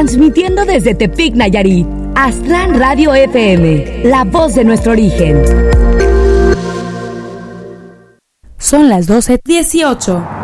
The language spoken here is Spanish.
Transmitiendo desde Tepic, Nayarit. Astran Radio FM, la voz de nuestro origen. Son las 12:18.